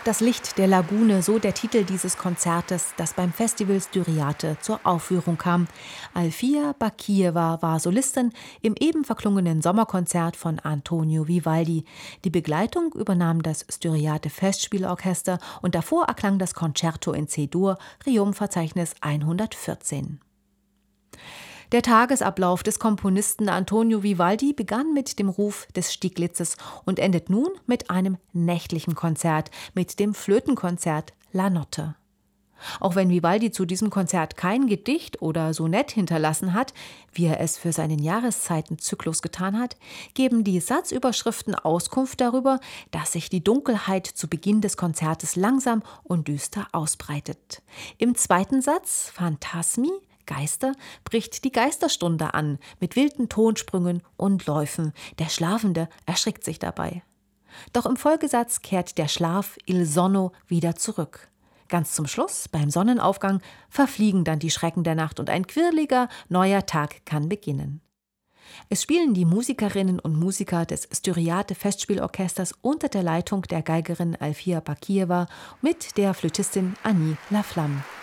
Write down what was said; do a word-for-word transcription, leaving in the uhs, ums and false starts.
Das Licht der Lagune, so der Titel dieses Konzertes, das beim Festival Styriate zur Aufführung kam. Alfia Bakijewa war Solistin im eben verklungenen Sommerkonzert von Antonio Vivaldi. Die Begleitung übernahm das Styriate Festspielorchester und davor erklang das Concerto in C-Dur, Riom-Verzeichnis hundertvierzehn. Der Tagesablauf des Komponisten Antonio Vivaldi begann mit dem Ruf des Stieglitzes und endet nun mit einem nächtlichen Konzert, mit dem Flötenkonzert La Notte. Auch wenn Vivaldi zu diesem Konzert kein Gedicht oder Sonett hinterlassen hat, wie er es für seinen Jahreszeitenzyklus getan hat, geben die Satzüberschriften Auskunft darüber, dass sich die Dunkelheit zu Beginn des Konzertes langsam und düster ausbreitet. Im zweiten Satz, Phantasmi, Geister, bricht die Geisterstunde an, mit wilden Tonsprüngen und Läufen. Der Schlafende erschrickt sich dabei. Doch im Folgesatz kehrt der Schlaf Il Sonno wieder zurück. Ganz zum Schluss, beim Sonnenaufgang, verfliegen dann die Schrecken der Nacht und ein quirliger, neuer Tag kann beginnen. Es spielen die Musikerinnen und Musiker des Styriate Festspielorchesters unter der Leitung der Geigerin Alfia Bakijewa mit der Flötistin Annie Laflamme.